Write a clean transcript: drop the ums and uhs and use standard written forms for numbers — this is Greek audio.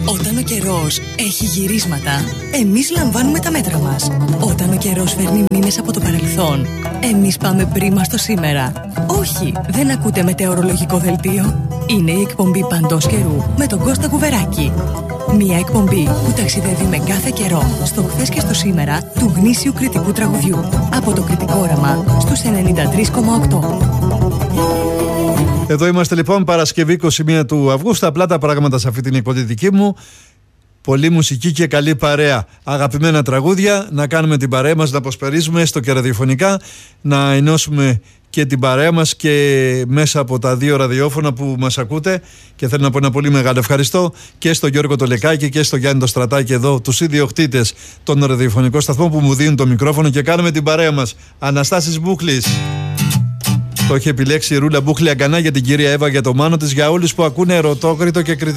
Όταν ο καιρός έχει γυρίσματα, εμείς λαμβάνουμε τα μέτρα μας. Όταν ο καιρός φέρνει μήνες από το παρελθόν, εμείς πάμε πρίμα στο σήμερα. Όχι, δεν ακούτε μετεωρολογικό δελτίο. Είναι η εκπομπή Παντός Καιρού με τον Κώστα Κουβεράκη. Μια εκπομπή που ταξιδεύει με κάθε καιρό στο χθες και στο σήμερα του γνήσιου κριτικού τραγουδιού. Από το Κριτικό Όραμα στους 93,8. Εδώ είμαστε λοιπόν, Παρασκευή 21 του Αυγούστου. Απλά τα πράγματα σε αυτή την εκπομπή δική μου. Πολύ μουσική και καλή παρέα. Αγαπημένα τραγούδια, να κάνουμε την παρέα μας, να αποσπερίζουμε έστω και ραδιοφωνικά, να ενώσουμε και την παρέα μας και μέσα από τα δύο ραδιόφωνα που μας ακούτε. Και θέλω να πω ένα πολύ μεγάλο ευχαριστώ και στο Γιώργο το Λεκάκη και στο Γιάννη το Στρατάκη εδώ, τους ιδιοκτήτες των ραδιοφωνικών σταθμών που μου δίνουν το μικρόφωνο και κάνουμε την παρέα μας. Αναστάσης Μπούχλης. Το έχει επιλέξει η Ρούλα Μπούχλη Αγκανά για την κυρία Εύα, για το Μάνο της, για όλους που ακούνε Ερωτόκριτο και Κριτικό.